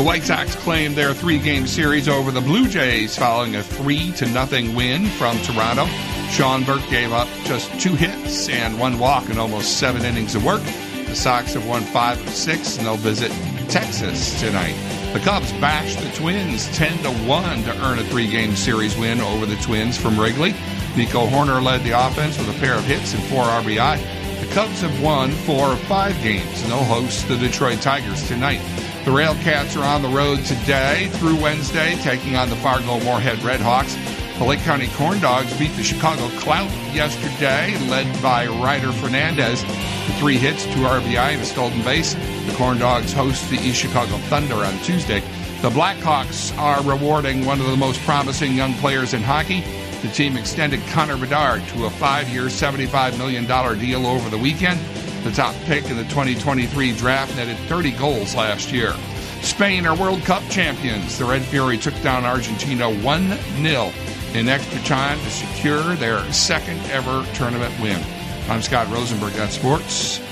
White Sox claimed their 3-game series over the Blue Jays following a 3-0 win from Toronto. Sean Burke gave up just 2 hits and 1 walk in almost 7 innings of work. The Sox have won 5 of 6, and they'll visit Texas tonight. The Cubs bashed the Twins 10-1 to earn a 3-game series win over the Twins from Wrigley. Nico Horner led the offense with a pair of hits and 4 RBI. The Cubs have won 4 of 5 games, and they'll host the Detroit Tigers tonight. The Railcats are on the road today through Wednesday, taking on the Fargo-Moorhead Redhawks. The Lake County Corn Dogs beat the Chicago Clout yesterday, led by Ryder Fernandez with 3 hits, 2 RBI, and a stolen base. The Corn Dogs host the East Chicago Thunder on Tuesday. The Blackhawks are rewarding one of the most promising young players in hockey. The team extended Connor Bedard to a 5-year, $75 million deal over the weekend. The top pick in the 2023 draft netted 30 goals last year. Spain are World Cup champions. The Red Fury took down Argentina 1-0 in extra time to secure their second ever tournament win. I'm Scott Rosenberg. That's sports.